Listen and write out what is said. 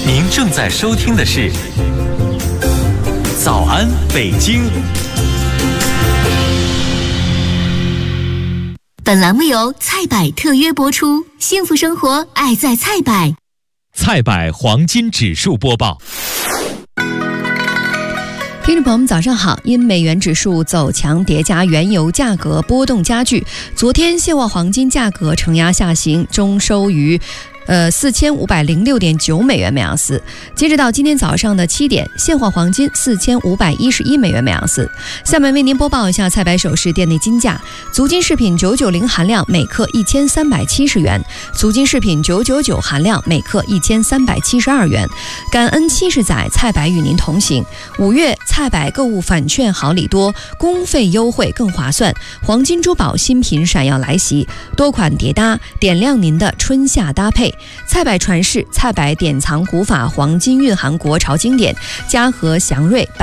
您正在收听的是《早安北京》。 本栏目由菜百特约播出，幸福生活爱在菜百。 菜百黄金指数播报。 听众朋友们早上好，因美元指数走强叠加原油价格波动加剧，昨天现货黄金价格承压下行，终收于4506.9美元每盎司。截止到今天早上的7点，现货黄金4511美元每盎司。下面为您播报一下菜百首饰店内金价：足金饰品990含量每克1370元，足金饰品999含量每克1372元。感恩70载，菜百与您同行。5月菜百购物返券好礼多，工费优惠更划算，黄金珠宝新品闪耀来袭，多款叠搭，点亮您的春夏搭配。菜百传世，菜百典藏古法黄金蕴含国潮经典，嘉禾祥瑞